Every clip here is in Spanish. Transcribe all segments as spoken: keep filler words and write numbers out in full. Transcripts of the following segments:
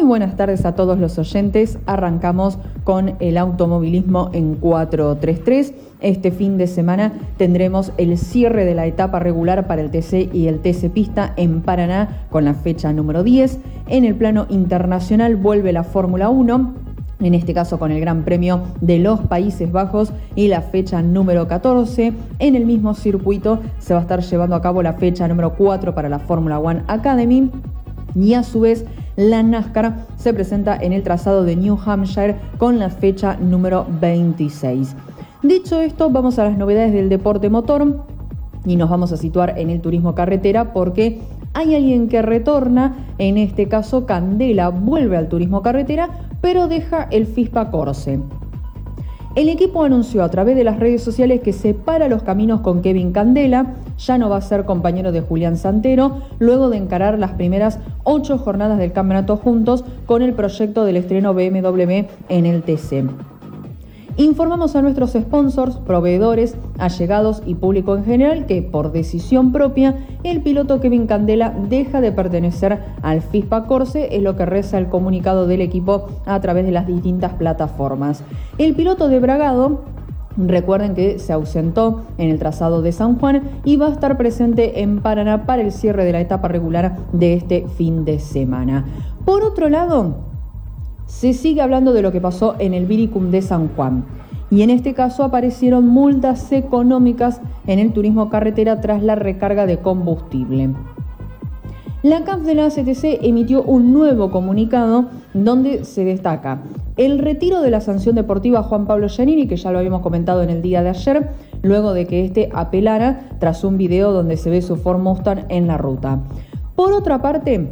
buenas tardes a todos los oyentes. Arrancamos con el automovilismo en cuatrocientos treinta y tres. Este fin de semana tendremos el cierre de la etapa regular para el T C y el T C Pista en Paraná con la fecha número diez. En el plano internacional vuelve la Fórmula uno, en este caso con el Gran Premio de los Países Bajos y la fecha número catorce. En el mismo circuito se va a estar llevando a cabo la fecha número cuatro para la Fórmula One Academy. Y a su vez, la NASCAR se presenta en el trazado de New Hampshire con la fecha número veintiséis. Dicho esto, vamos a las novedades del deporte motor y nos vamos a situar en el turismo carretera porque hay alguien que retorna, en este caso Candela vuelve al turismo carretera, pero deja el FISPA Corse. El equipo anunció a través de las redes sociales que separa los caminos con Kevin Candela, ya no va a ser compañero de Julián Santero, luego de encarar las primeras ocho jornadas del campeonato juntos con el proyecto del estreno B M W en el T C. Informamos a nuestros sponsors, proveedores, allegados y público en general que, por decisión propia, el piloto Kevin Candela deja de pertenecer al FISPA Corse, es lo que reza el comunicado del equipo a través de las distintas plataformas. El piloto de Bragado, recuerden que se ausentó en el trazado de San Juan y va a estar presente en Paraná para el cierre de la etapa regular de este fin de semana. Por otro lado, se sigue hablando de lo que pasó en el Viricum de San Juan y en este caso aparecieron multas económicas en el turismo carretera tras la recarga de combustible. La C A F de la A C T C emitió un nuevo comunicado donde se destaca el retiro de la sanción deportiva a Juan Pablo Giannini, que ya lo habíamos comentado en el día de ayer, luego de que este apelara tras un video donde se ve su Ford Mustang en la ruta. Por otra parte,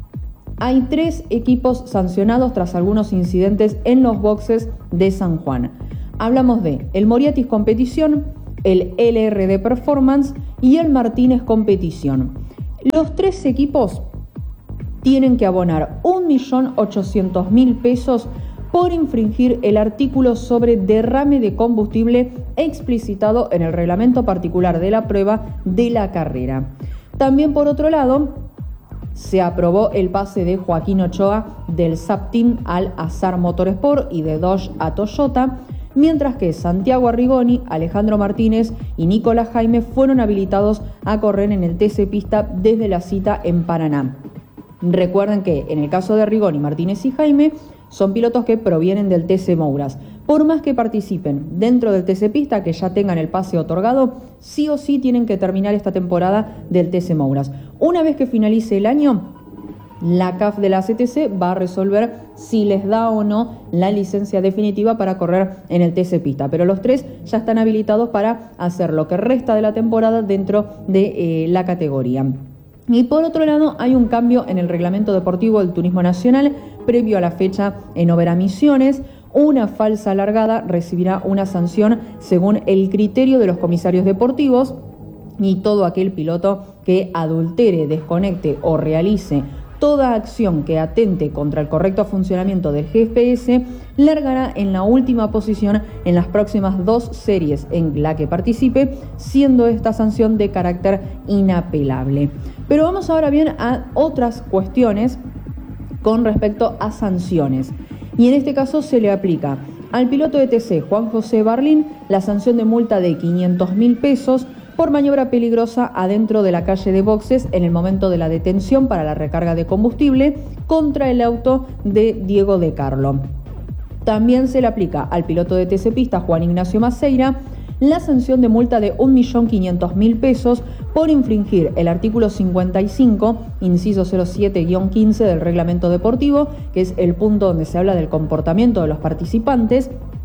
hay tres equipos sancionados tras algunos incidentes en los boxes de San Juan. Hablamos de el Moriatis Competición, el L R D Performance y el Martínez Competición. Los tres equipos tienen que abonar un millón ochocientos mil pesos por infringir el artículo sobre derrame de combustible explicitado en el reglamento particular de la prueba de la carrera. También, por otro lado, se aprobó el pase de Joaquín Ochoa del SAP Team al Azar Motorsport y de Dodge a Toyota, mientras que Santiago Arrigoni, Alejandro Martínez y Nicolás Jaime fueron habilitados a correr en el T C Pista desde la cita en Paraná. Recuerden que en el caso de Arrigoni, Martínez y Jaime son pilotos que provienen del T C Mouras. Por más que participen dentro del T C Pista, que ya tengan el pase otorgado, sí o sí tienen que terminar esta temporada del T C Mouras. Una vez que finalice el año, la C A F de la A C T C va a resolver si les da o no la licencia definitiva para correr en el T C Pista. Pero los tres ya están habilitados para hacer lo que resta de la temporada dentro de eh, la categoría. Y por otro lado, hay un cambio en el reglamento deportivo del turismo nacional previo a la fecha en Oberá Misiones. Una falsa largada recibirá una sanción según el criterio de los comisarios deportivos y todo aquel piloto que adultere, desconecte o realice toda acción que atente contra el correcto funcionamiento del G P S largará en la última posición en las próximas dos series en la que participe, siendo esta sanción de carácter inapelable. Pero vamos ahora bien a otras cuestiones con respecto a sanciones. Y en este caso se le aplica al piloto de T C Juan José Barlín la sanción de multa de quinientos mil pesos por maniobra peligrosa adentro de la calle de boxes en el momento de la detención para la recarga de combustible contra el auto de Diego De Carlo. También se le aplica al piloto de T C Pista Juan Ignacio Maceira la sanción de multa de un millón quinientos mil pesos por infringir el artículo cincuenta y cinco, inciso cero siete guión quince del reglamento deportivo, que es el punto donde se habla del comportamiento de los participantes,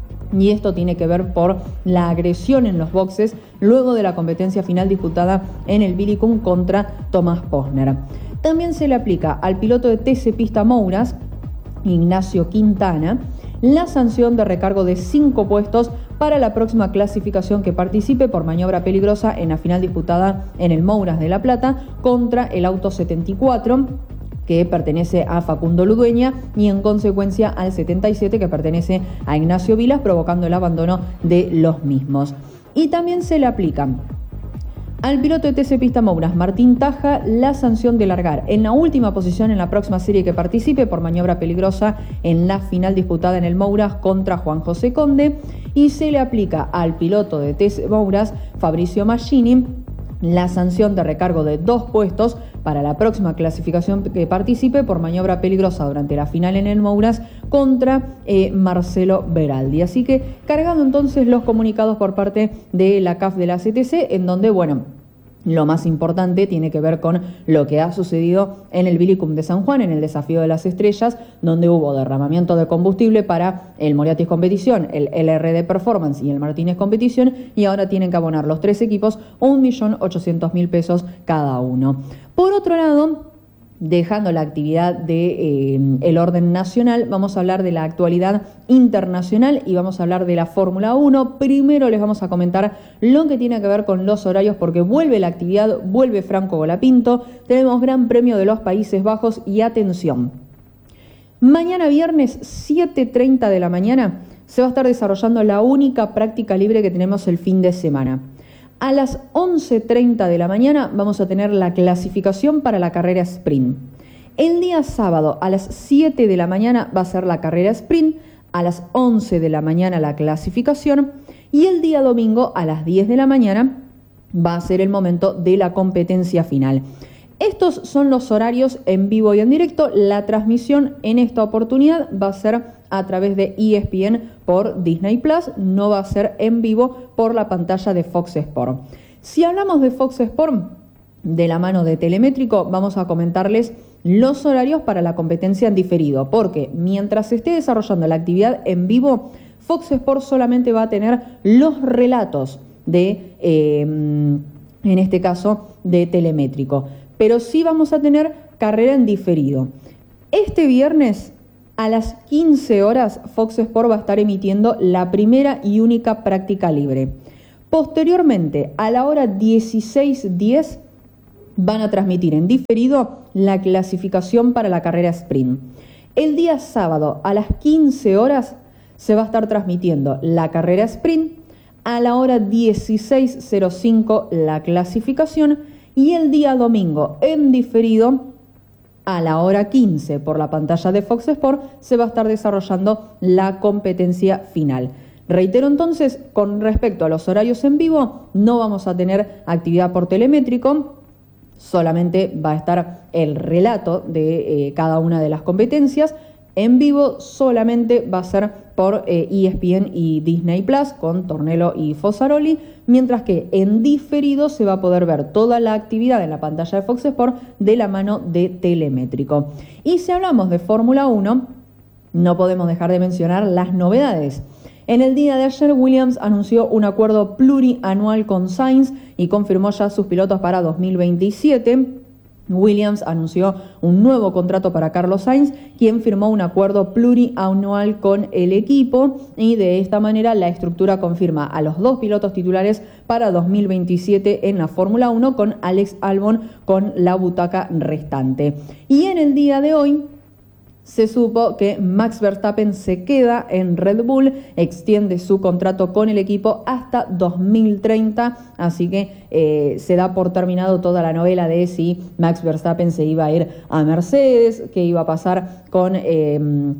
y esto tiene que ver por la agresión en los boxes luego de la competencia final disputada en el Viricum contra Tomás Posner. También se le aplica al piloto de T C Pista Mouras, Ignacio Quintana, la sanción de recargo de cinco puestos para la próxima clasificación que participe por maniobra peligrosa en la final disputada en el Mouras de La Plata contra el auto setenta y cuatro, que pertenece a Facundo Ludueña, y en consecuencia al setenta y siete, que pertenece a Ignacio Vilas, provocando el abandono de los mismos. Y también se le aplican Al piloto de T C Pista Mouras, Martín Taja, la sanción de largar en la última posición en la próxima serie que participe por maniobra peligrosa en la final disputada en el Mouras contra Juan José Conde, y se le aplica al piloto de T C Mouras, Fabricio Maggini, la sanción de recargo de dos puestos para la próxima clasificación que participe por maniobra peligrosa durante la final en el Mouras contra eh, Marcelo Beraldi. Así que cargando entonces los comunicados por parte de la C A F de la C T C, en donde, bueno, lo más importante tiene que ver con lo que ha sucedido en el Vilicum de San Juan, en el Desafío de las Estrellas, donde hubo derramamiento de combustible para el Moriatis Competición, el L R D Performance y el Martínez Competición, y ahora tienen que abonar los tres equipos un millón ochocientos mil pesos cada uno. Por otro lado, dejando la actividad de eh, el orden nacional, vamos a hablar de la actualidad internacional y vamos a hablar de la Fórmula uno. Primero les vamos a comentar lo que tiene que ver con los horarios, porque vuelve la actividad, vuelve Franco Colapinto, tenemos Gran Premio de los Países Bajos y atención, mañana viernes siete treinta de la mañana se va a estar desarrollando la única práctica libre que tenemos el fin de semana. A las once treinta de la mañana vamos a tener la clasificación para la carrera sprint. El día sábado a las siete de la mañana va a ser la carrera sprint, a las once de la mañana la clasificación y el día domingo a las diez de la mañana va a ser el momento de la competencia final. Estos son los horarios en vivo y en directo. La transmisión en esta oportunidad va a ser a través de E S P N por Disney Plus, no va a ser en vivo por la pantalla de Fox Sport. Si hablamos de Fox Sport, de la mano de Telemétrico, vamos a comentarles los horarios para la competencia en diferido, porque mientras se esté desarrollando la actividad en vivo, Fox Sport solamente va a tener los relatos de, eh, en este caso, de Telemétrico, pero sí vamos a tener carrera en diferido. Este viernes a las quince horas, Fox Sport va a estar emitiendo la primera y única práctica libre. Posteriormente, a la hora dieciséis diez, van a transmitir en diferido la clasificación para la carrera sprint. El día sábado, a las quince horas, se va a estar transmitiendo la carrera sprint. A la hora dieciséis cero cinco, la clasificación. Y el día domingo, en diferido, a la hora quince, por la pantalla de Fox Sport, se va a estar desarrollando la competencia final. Reitero entonces, con respecto a los horarios en vivo, no vamos a tener actividad por Telemétrico, solamente va a estar el relato de eh, cada una de las competencias. En vivo solamente va a ser por eh, E S P N y Disney Plus con Tornello y Fossaroli, mientras que en diferido se va a poder ver toda la actividad en la pantalla de Fox Sport de la mano de Telemétrico. Y si hablamos de Fórmula uno, no podemos dejar de mencionar las novedades. En el día de ayer, Williams anunció un acuerdo plurianual con Sainz y confirmó ya sus pilotos para dos mil veintisiete. Williams anunció un nuevo contrato para Carlos Sainz, quien firmó un acuerdo plurianual con el equipo, y de esta manera la estructura confirma a los dos pilotos titulares para dos mil veintisiete en la Fórmula uno, con Alex Albon con la butaca restante. Y en el día de hoy se supo que Max Verstappen se queda en Red Bull, extiende su contrato con el equipo hasta dos mil treinta, así que eh, se da por terminado toda la novela de si Max Verstappen se iba a ir a Mercedes, qué iba a pasar con Eh,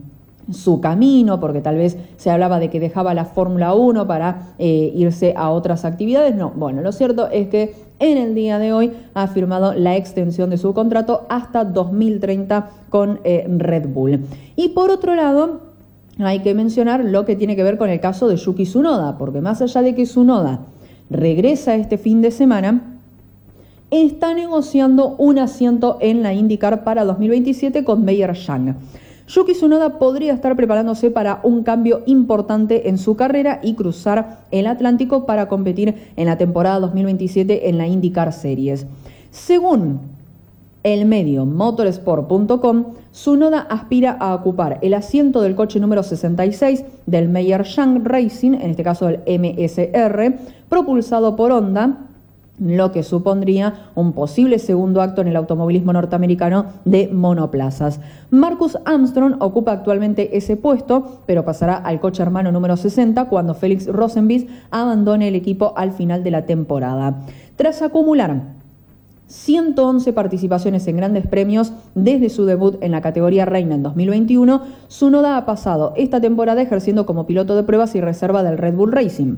su camino, porque tal vez se hablaba de que dejaba la Fórmula uno para eh, irse a otras actividades. No, bueno, lo cierto es que en el día de hoy ha firmado la extensión de su contrato hasta dos mil treinta con eh, Red Bull. Y por otro lado, hay que mencionar lo que tiene que ver con el caso de Yuki Tsunoda, porque más allá de que Tsunoda regresa este fin de semana, está negociando un asiento en la IndyCar para dos mil veintisiete con Meyer Shank. Yuki Tsunoda podría estar preparándose para un cambio importante en su carrera y cruzar el Atlántico para competir en la temporada dos mil veintisiete en la IndyCar Series. Según el medio motorsport punto com, Tsunoda aspira a ocupar el asiento del coche número sesenta y seis del Meyer Shank Racing, en este caso el M S R, propulsado por Honda, lo que supondría un posible segundo acto en el automovilismo norteamericano de monoplazas. Marcus Armstrong ocupa actualmente ese puesto, pero pasará al coche hermano número sesenta cuando Felix Rosenqvist abandone el equipo al final de la temporada. Tras acumular ciento once participaciones en grandes premios desde su debut en la categoría reina en dos mil veintiuno, Tsunoda ha pasado esta temporada ejerciendo como piloto de pruebas y reserva del Red Bull Racing.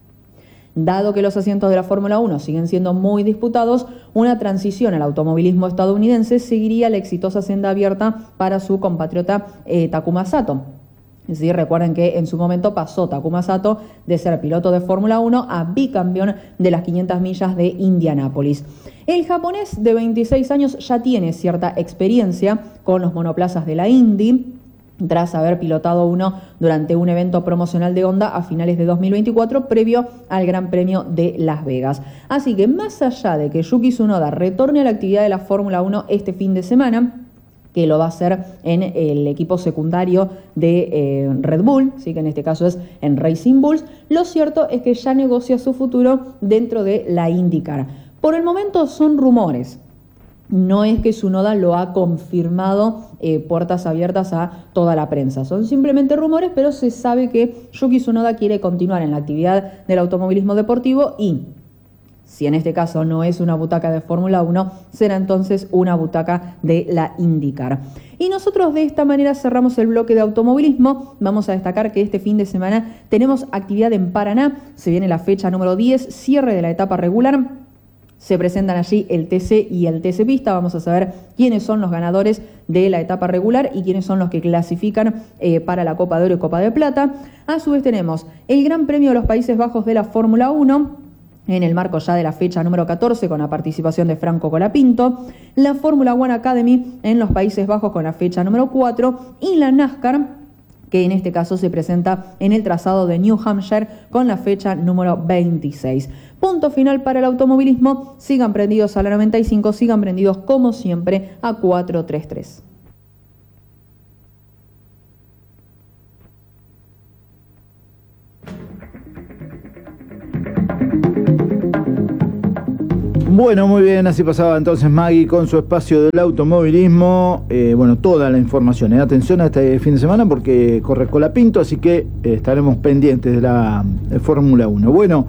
Dado que los asientos de la Fórmula uno siguen siendo muy disputados, una transición al automovilismo estadounidense seguiría la exitosa senda abierta para su compatriota eh, Takuma Sato. Sí, recuerden que en su momento pasó Takuma Sato de ser piloto de Fórmula uno a bicampeón de las quinientas millas de Indianápolis. El japonés de veintiséis años ya tiene cierta experiencia con los monoplazas de la Indy, tras haber pilotado uno durante un evento promocional de Honda a finales de dos mil veinticuatro, previo al Gran Premio de Las Vegas. Así que más allá de que Yuki Tsunoda retorne a la actividad de la Fórmula uno este fin de semana, que lo va a hacer en el equipo secundario de eh, Red Bull, ¿sí? Que en este caso es en Racing Bulls, lo cierto es que ya negocia su futuro dentro de la IndyCar. Por el momento son rumores. No es que Tsunoda lo ha confirmado eh, puertas abiertas a toda la prensa. Son simplemente rumores, pero se sabe que Yuki Tsunoda quiere continuar en la actividad del automovilismo deportivo y, si en este caso no es una butaca de Fórmula uno, será entonces una butaca de la IndyCar. Y nosotros de esta manera cerramos el bloque de automovilismo. Vamos a destacar que este fin de semana tenemos actividad en Paraná. Se viene la fecha número diez, cierre de la etapa regular. Se presentan allí el T C y el T C Pista. Vamos a saber quiénes son los ganadores de la etapa regular y quiénes son los que clasifican eh, para la Copa de Oro y Copa de Plata. A su vez tenemos el Gran Premio de los Países Bajos de la Fórmula uno, en el marco ya de la fecha número catorce con la participación de Franco Colapinto, la Fórmula One Academy en los Países Bajos con la fecha número cuatro y la NASCAR, que en este caso se presenta en el trazado de New Hampshire con la fecha número veintiséis. Punto final para el automovilismo. Sigan prendidos a la noventa y cinco, sigan prendidos como siempre a cuatro tres tres. Bueno, muy bien, así pasaba entonces Maggie con su espacio del automovilismo. Eh, bueno, toda la información. Eh. Atención a este fin de semana porque corre Colapinto, así que eh, estaremos pendientes de la de Fórmula uno. Bueno,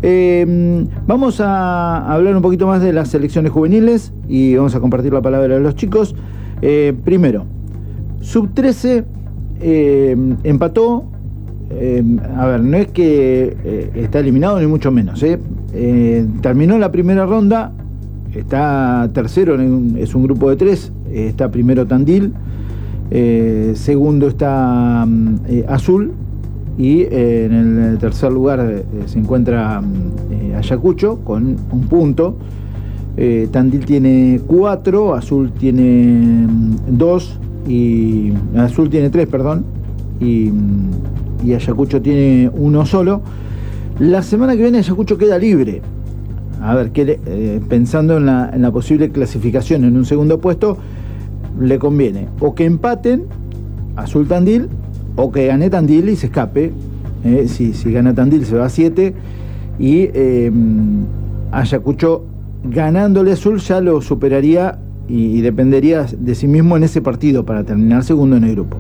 eh, vamos a hablar un poquito más de las selecciones juveniles y vamos a compartir la palabra de los chicos. Eh, primero, sub trece eh, empató. Eh, a ver, no es que eh, está eliminado ni mucho menos, ¿eh? Eh, terminó la primera ronda, está tercero, en un, es un grupo de tres, eh, está primero Tandil, eh, segundo está eh, Azul y eh, en el tercer lugar eh, se encuentra eh, Ayacucho con un punto. eh, Tandil tiene cuatro, Azul tiene dos y Azul tiene tres, perdón, y y Ayacucho tiene uno solo. La semana que viene Ayacucho queda libre. A ver, que le, eh, pensando en la, en la posible clasificación en un segundo puesto, le conviene o que empaten Azul Tandil o que gane Tandil y se escape. Eh, si, si gana Tandil se va a siete y eh, Ayacucho ganándole Azul ya lo superaría y, y dependería de sí mismo en ese partido para terminar segundo en el grupo.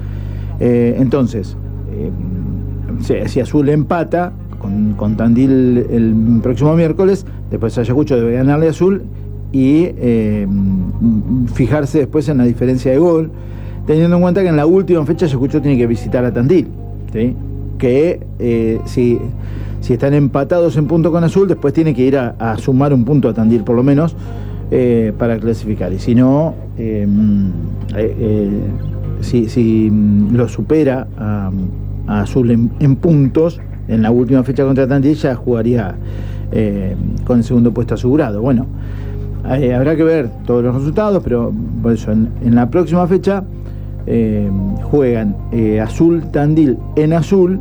Eh, entonces, Eh, si, si Azul empata con, con Tandil el próximo miércoles, después Ayacucho debe ganarle a Azul y eh, fijarse después en la diferencia de gol, teniendo en cuenta que en la última fecha Ayacucho tiene que visitar a Tandil, ¿sí? Que eh, si, si están empatados en punto con Azul, después tiene que ir a, a sumar un punto a Tandil por lo menos eh, para clasificar, y si no eh, eh, eh, si, si lo supera a a Azul en, en puntos en la última fecha contra Tandil, ya jugaría eh, con el segundo puesto asegurado. Bueno, eh, habrá que ver todos los resultados, pero por eso en, en la próxima fecha eh, juegan eh, Azul Tandil en Azul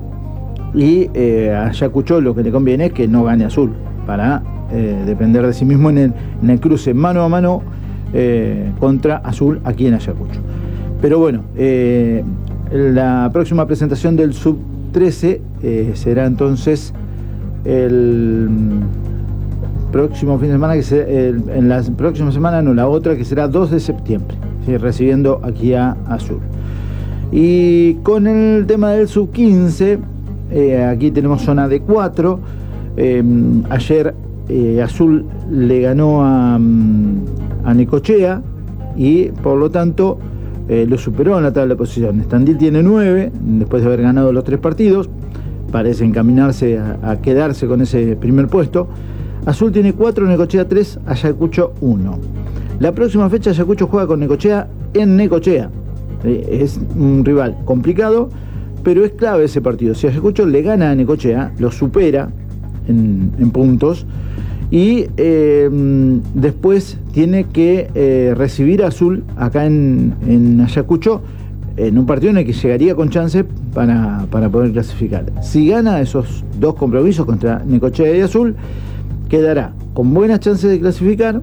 y eh, a Ayacucho lo que le conviene es que no gane Azul para eh, depender de sí mismo en el, en el cruce mano a mano eh, contra Azul aquí en Ayacucho. Pero bueno, eh, la próxima presentación del sub trece eh, será entonces el próximo fin de semana, que se, eh, en la próxima semana, no, la otra, que será dos de septiembre, ¿sí? Recibiendo aquí a Azul. Y con el tema del sub quince, eh, aquí tenemos zona de cuatro. Eh, ayer eh, Azul le ganó a, a Necochea y por lo tanto eh, lo superó en la tabla de posiciones. Tandil tiene nueve, después de haber ganado los tres partidos, parece encaminarse a, a quedarse con ese primer puesto. Azul tiene cuatro, Necochea tres, Ayacucho uno. La próxima fecha Ayacucho juega con Necochea en Necochea. Eh, es un rival complicado, pero es clave ese partido. Si Ayacucho le gana a Necochea, lo supera en, en puntos, y eh, después tiene que eh, recibir a Azul acá en, en Ayacucho, en un partido en el que llegaría con chance para, para poder clasificar. Si gana esos dos compromisos contra Necochea y Azul, quedará con buenas chances de clasificar,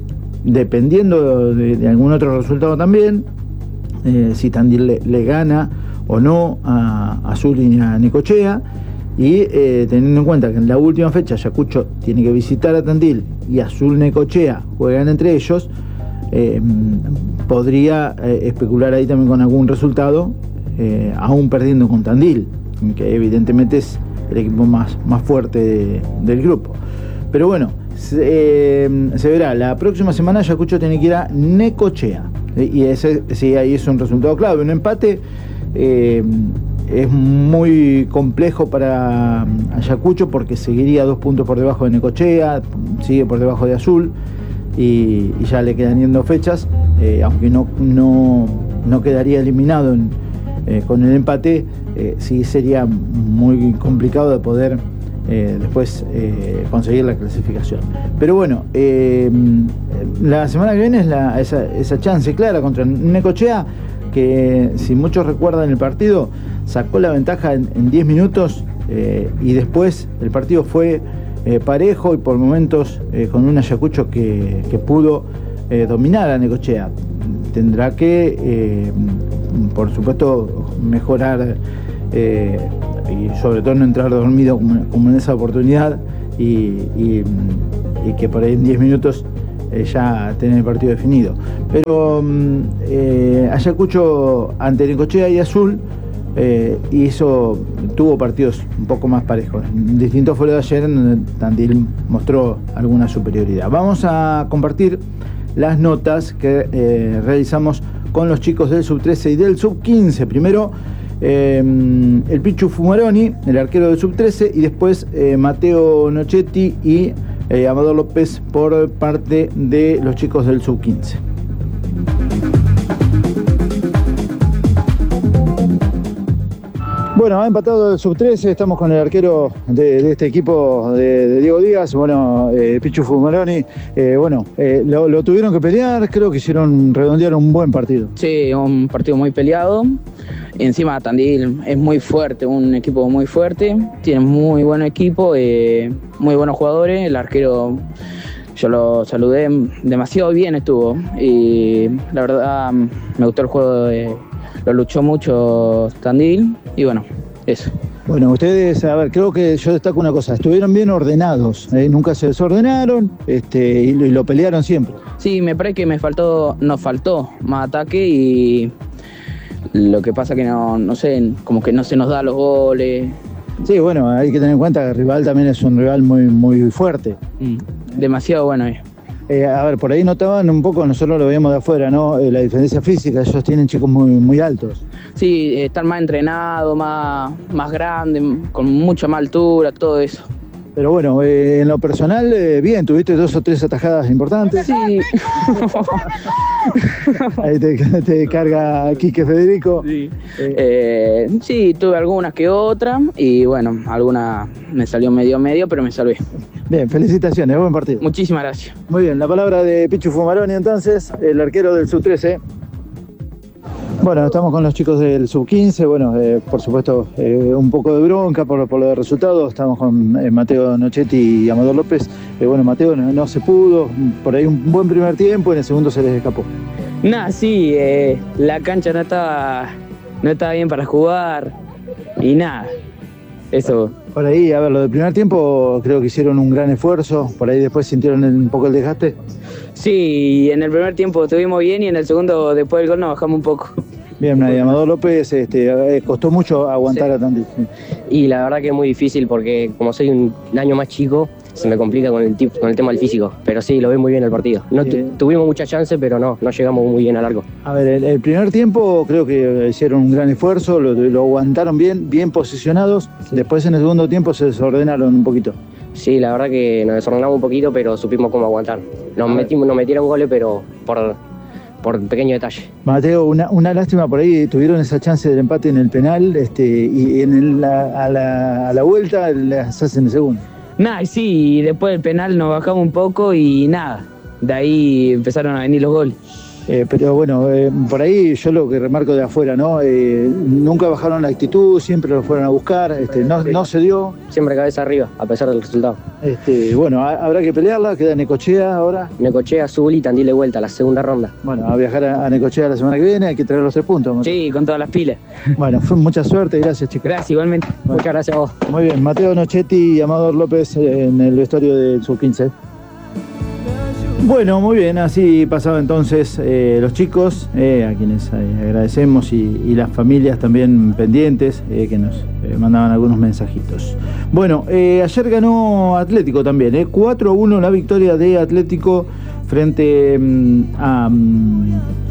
dependiendo de, de algún otro resultado también, eh, si Tandil le, le gana o no a, a Azul y a Necochea. Y eh, teniendo en cuenta que en la última fecha Ayacucho tiene que visitar a Tandil y Azul Necochea juegan entre ellos, eh, podría eh, especular ahí también con algún resultado, eh, aún perdiendo con Tandil, que evidentemente es el equipo más, más fuerte de, del grupo. Pero bueno, se, eh, se verá. La próxima semana Ayacucho tiene que ir a Necochea, y ese sí, ahí es un resultado clave. Un empate eh, es muy complejo para Ayacucho porque seguiría dos puntos por debajo de Necochea, sigue por debajo de Azul y, y ya le quedan yendo fechas, eh, aunque no, no, no quedaría eliminado en, eh, con el empate, eh, sí sería muy complicado de poder eh, después eh, conseguir la clasificación. Pero bueno, eh, la semana que viene es la, esa, esa chance clara contra Necochea, que si muchos recuerdan el partido, sacó la ventaja en diez minutos eh, y después el partido fue eh, parejo y por momentos eh, con un Ayacucho que, que pudo eh, dominar a Necochea. Tendrá que, eh, por supuesto, mejorar eh, y sobre todo no entrar dormido como, como en esa oportunidad y, y, y que por ahí en diez minutos eh, ya tener el partido definido. Pero eh, Ayacucho ante Necochea y Azul eh, hizo, tuvo partidos un poco más parejos. Distinto fue lo de ayer, en donde Tandil mostró alguna superioridad. Vamos a compartir las notas que eh, realizamos con los chicos del sub trece y del sub quince. Primero eh, el Pichu Fumaroni, el arquero del sub trece, y después eh, Mateo Nochetti y eh, Amador López por parte de los chicos del sub quince. Bueno, ha empatado el sub trece, estamos con el arquero de, de este equipo de, de Diego Díaz, bueno, eh, Pichu Fumaroni, eh, bueno, eh, lo, lo tuvieron que pelear, creo que hicieron, redondearon un buen partido. Sí, un partido muy peleado, encima Tandil es muy fuerte, un equipo muy fuerte, tiene muy buen equipo, eh, muy buenos jugadores, el arquero yo lo saludé, demasiado bien estuvo y la verdad me gustó el juego de... Lo luchó mucho Tandil y bueno, eso. Bueno, ustedes, a ver, creo que yo destaco una cosa, estuvieron bien ordenados, ¿eh? Nunca se desordenaron este, y, lo, y lo pelearon siempre. Sí, me parece que me faltó, nos faltó más ataque y lo que pasa que no, no sé, como que no se nos da los goles. Sí, bueno, hay que tener en cuenta que el rival también es un rival muy, muy fuerte. Mm, demasiado bueno. Eh. Eh, a ver, por ahí notaban un poco, nosotros lo veíamos de afuera, ¿no? Eh, la diferencia física, ellos tienen chicos muy, muy altos. Sí, están más entrenados, más, más grandes, con mucha más altura, todo eso. Pero bueno, eh, en lo personal, eh, bien, tuviste dos o tres atajadas importantes. Sí. Ahí te, te carga Quique Federico. Sí. Eh. Eh, sí, tuve algunas que otras y bueno, algunas me salió medio medio, pero me salvé. Bien, felicitaciones, buen partido. Muchísimas gracias. Muy bien, la palabra de Pichu Fumaroni entonces, el arquero del sub trece. Bueno, estamos con los chicos del sub quince, bueno, eh, por supuesto eh, un poco de bronca por, por lo de resultados, estamos con eh, Mateo Nochetti y Amador López. Eh, bueno, Mateo no, no se pudo, por ahí un buen primer tiempo, en el segundo se les escapó. Nada, sí, eh, la cancha no estaba, no estaba bien para jugar y nada. Eso. Por ahí, a ver, lo del primer tiempo creo que hicieron un gran esfuerzo, por ahí después sintieron un poco el desgaste. Sí, en el primer tiempo estuvimos bien y en el segundo, después del gol, nos bajamos un poco. Bien, Nadia, Amador López, este, costó mucho aguantar sí. a Tandil. Y la verdad que es muy difícil porque como soy un año más chico, se me complica con el, tip, con el tema del físico. Pero sí, lo vi muy bien el partido. No tu, tuvimos mucha chance, pero no, no llegamos muy bien al largo. A ver, el, el primer tiempo creo que hicieron un gran esfuerzo, lo, lo aguantaron bien, bien posicionados. Sí. Después en el segundo tiempo se desordenaron un poquito. Sí, la verdad que nos desordenamos un poquito, pero supimos cómo aguantar. Nos, metimos, nos metieron goles, pero por... por pequeño detalle. Mateo, una, una lástima por ahí, tuvieron esa chance del empate en el penal este, y en el, la, a, la, a la vuelta las hacen el segundo. Nada, sí, y después del penal nos bajamos un poco y nada, de ahí empezaron a venir los goles. Eh, pero bueno, eh, por ahí yo lo que remarco de afuera, ¿no? Eh, nunca bajaron la actitud, siempre lo fueron a buscar, este, no, no se dio. Siempre cabeza arriba, a pesar del resultado. Este, bueno, a, habrá que pelearla, queda Necochea ahora. Necochea, Azul y Tandil de vuelta, la segunda ronda. Bueno, a viajar a, a Necochea la semana que viene, hay que traer los tres puntos. ¿No? Sí, con todas las pilas. Bueno, fue mucha suerte, gracias chicos. Gracias, igualmente. Bueno. Muchas gracias a vos. Muy bien, Mateo Nochetti y Amador López en el vestuario del sub quince. Bueno, muy bien, así pasaba entonces eh, los chicos, eh, a quienes eh, agradecemos y, y las familias también pendientes eh, que nos eh, mandaban algunos mensajitos. Bueno, eh, ayer ganó Atlético también, eh, cuatro a uno la victoria de Atlético frente mm, a mm,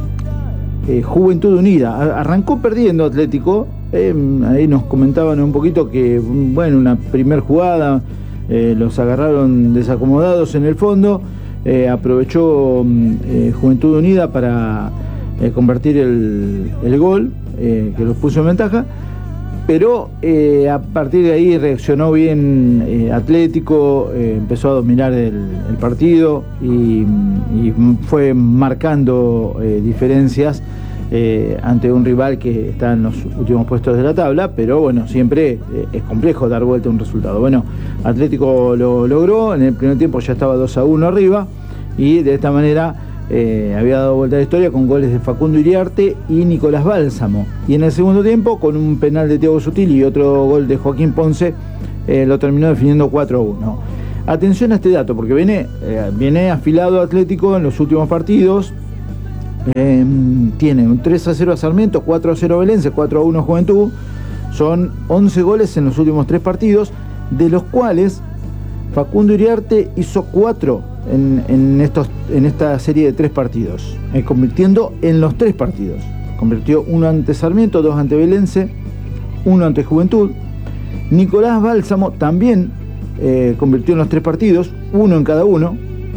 eh, Juventud Unida. Arrancó perdiendo Atlético, eh, ahí nos comentaban un poquito que, bueno, una primer jugada, eh, los agarraron desacomodados en el fondo. Eh, aprovechó eh, Juventud Unida para eh, convertir el, el gol eh, que los puso en ventaja, pero eh, a partir de ahí reaccionó bien eh, Atlético, eh, empezó a dominar el, el partido y, y fue marcando eh, diferencias eh, ante un rival que está en los últimos puestos de la tabla, pero bueno, siempre eh, es complejo dar vuelta a un resultado. Bueno, Atlético lo logró, en el primer tiempo ya estaba dos a uno arriba y de esta manera eh, había dado vuelta a la historia con goles de Facundo Iriarte y Nicolás Bálsamo. Y en el segundo tiempo, con un penal de Thiago Sutil y otro gol de Joaquín Ponce, eh, lo terminó definiendo cuatro a uno. Atención a este dato, porque viene, eh, viene afilado Atlético en los últimos partidos. Eh, tiene un tres a cero a Sarmiento, cuatro a cero a Belense, cuatro a uno Juventud. Son once goles en los últimos tres partidos, de los cuales Facundo Iriarte hizo cuatro en, en, estos, en esta serie de tres partidos, eh, convirtiendo en los tres partidos. Convirtió uno ante Sarmiento, dos ante Belense, uno ante Juventud. Nicolás Bálsamo también eh, convirtió en los tres partidos, uno en cada uno.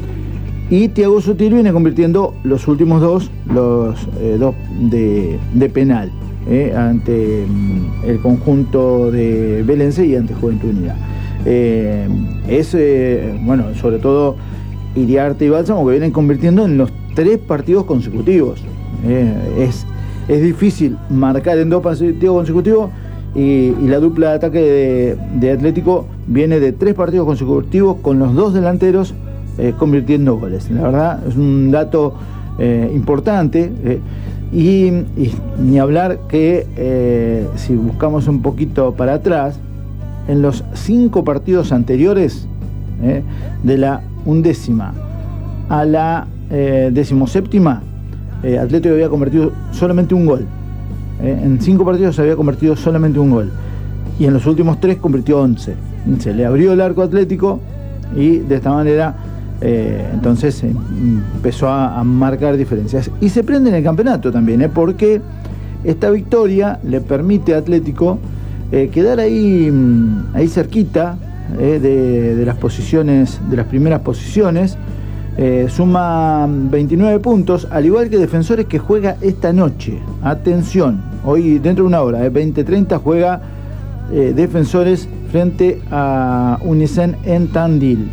Y Thiago Sutil viene convirtiendo los últimos dos, los eh, dos de, de penal, eh, ante mm, el conjunto de Belense y ante Juventud Unida. Eh, es, eh, bueno, sobre todo Iriarte y Bálsamo, que vienen convirtiendo en los tres partidos consecutivos. Eh, es, es difícil marcar en dos partidos consecutivos y, y la dupla de ataque de, de Atlético viene de tres partidos consecutivos con los dos delanteros Eh, convirtiendo goles. La verdad es un dato eh, importante eh, y, y ni hablar que eh, si buscamos un poquito para atrás, en los cinco partidos anteriores eh, de la undécima a la eh, decimoséptima, eh, Atlético había convertido solamente un gol. Eh, en cinco partidos se había convertido solamente un gol y en los últimos tres convirtió once. Se le abrió el arco a Atlético y de esta manera Eh, entonces eh, empezó a, a marcar diferencias y se prende en el campeonato también, eh, porque esta victoria le permite a Atlético eh, quedar ahí, ahí cerquita eh, de, de las posiciones, de las primeras posiciones. Eh, suma veintinueve puntos, al igual que Defensores, que juega esta noche. Atención, hoy dentro de una hora, eh, veinte treinta, juega eh, Defensores frente a Unicen en Tandil.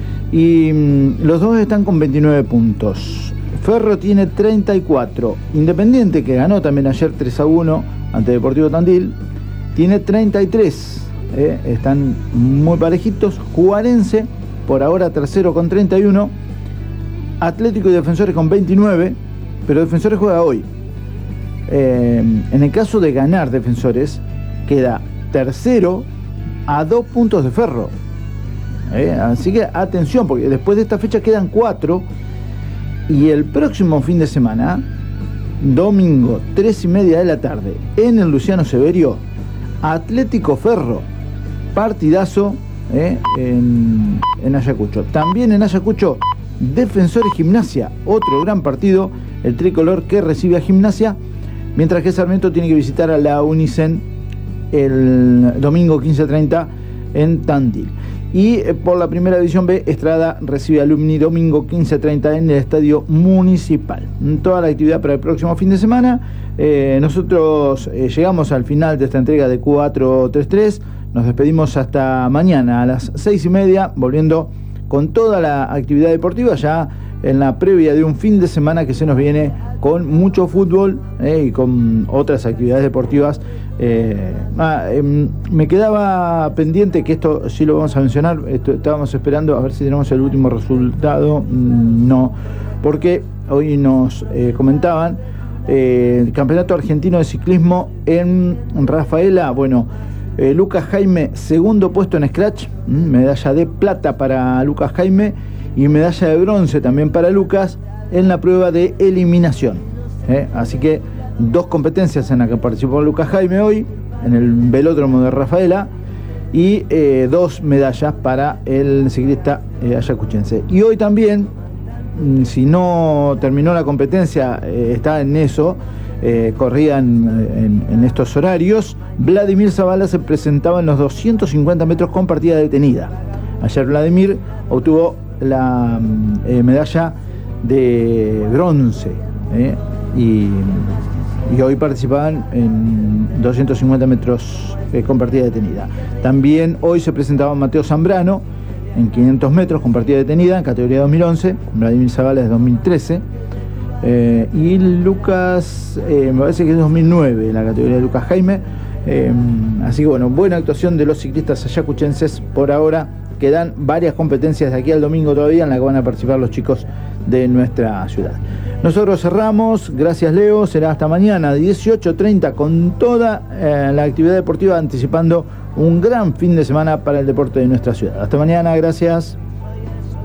Y mmm, los dos están con veintinueve puntos. Ferro tiene treinta y cuatro. Independiente, que ganó también ayer tres a uno ante Deportivo Tandil, tiene treinta y tres. Eh, están muy parejitos. Juarense, por ahora tercero con treinta y uno. Atlético y Defensores con veintinueve, pero Defensores juega hoy. Eh, en el caso de ganar Defensores, queda tercero a dos puntos de Ferro. Eh, así que atención, porque después de esta fecha quedan cuatro. Y el próximo fin de semana, domingo, tres y media de la tarde, en el Luciano Severio, Atlético Ferro, partidazo eh, en, en Ayacucho. También en Ayacucho, Defensores Gimnasia, otro gran partido, el tricolor que recibe a Gimnasia, mientras que Sarmiento tiene que visitar a la Unicen el domingo quince treinta en Tandil. Y eh, por la primera división B, Estrada recibe a Alumni domingo quince treinta en el Estadio Municipal. Toda la actividad para el próximo fin de semana. Eh, nosotros eh, llegamos al final de esta entrega de cuatro tres tres. Nos despedimos hasta mañana a las seis y media, volviendo con toda la actividad deportiva ya en la previa de un fin de semana que se nos viene con mucho fútbol eh, y con otras actividades deportivas. Eh, ah, eh, me quedaba pendiente, que esto sí lo vamos a mencionar, esto, estábamos esperando a ver si tenemos el último resultado. Mm, no, porque hoy nos eh, comentaban eh, el Campeonato Argentino de Ciclismo en Rafaela. Bueno, eh, Lucas Jaime, segundo puesto en Scratch, mm, medalla de plata para Lucas Jaime y medalla de bronce también para Lucas en la prueba de eliminación. ¿eh? Así que dos competencias en las que participó Lucas Jaime hoy, en el velódromo de Rafaela, y eh, dos medallas para el ciclista eh, ayacuchense. Y hoy también, si no terminó la competencia, eh, está en eso, eh, corría en, en, en estos horarios, Vladimir Zavala se presentaba en los doscientos cincuenta metros con partida detenida. Ayer Vladimir obtuvo la eh, medalla de bronce eh, y, y hoy participaban en doscientos cincuenta metros eh, con partida detenida. También hoy se presentaba Mateo Zambrano en quinientos metros con partida detenida en categoría dos mil once, Vladimir Zavala es dos mil trece eh, y Lucas eh, me parece que es dos mil nueve la categoría de Lucas Jaime. Eh, así que bueno, buena actuación de los ciclistas ayacuchenses por ahora. Quedan varias competencias de aquí al domingo todavía en las que van a participar los chicos de nuestra ciudad. Nosotros cerramos, gracias Leo, será hasta mañana dieciocho treinta con toda eh, la actividad deportiva, anticipando un gran fin de semana para el deporte de nuestra ciudad. Hasta mañana, gracias.